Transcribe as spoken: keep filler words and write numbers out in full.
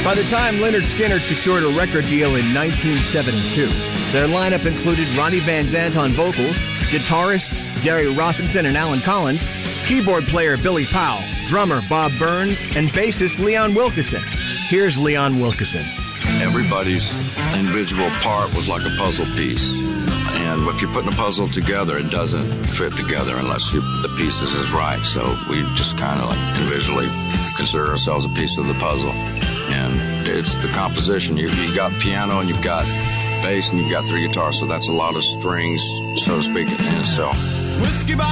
By the time Lynyrd Skynyrd secured a record deal in nineteen seventy-two, their lineup included Ronnie Van Zant on vocals, guitarists Gary Rossington and Alan Collins, keyboard player Billy Powell, drummer Bob Burns, and bassist Leon Wilkeson. Here's Leon Wilkeson. Everybody's individual part was like a puzzle piece. And if you're putting a puzzle together, it doesn't fit together unless you, the pieces is right. So we just kind of like individually consider ourselves a piece of the puzzle. And it's the composition. You, you got piano and you've got bass and you've got three guitars. So that's a lot of strings, so to speak, in itself. Whiskey by